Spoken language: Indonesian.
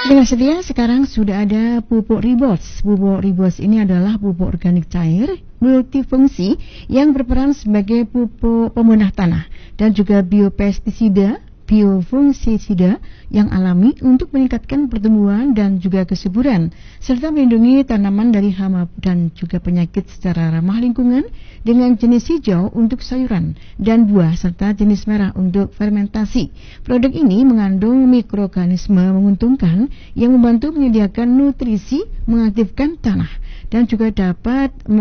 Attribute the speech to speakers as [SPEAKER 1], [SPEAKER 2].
[SPEAKER 1] Dengan sedia sekarang sudah ada pupuk Ribos. Pupuk Ribos ini adalah pupuk organik cair multifungsi yang berperan sebagai pupuk pemunah tanah dan juga biopestisida, biofungisida yang alami untuk meningkatkan pertumbuhan dan juga kesuburan serta melindungi tanaman dari hama dan juga penyakit secara ramah lingkungan dengan jenis hijau untuk sayuran dan buah serta jenis merah untuk fermentasi. Produk ini mengandung mikroorganisme menguntungkan yang membantu menyediakan nutrisi, mengaktifkan tanah dan juga dapat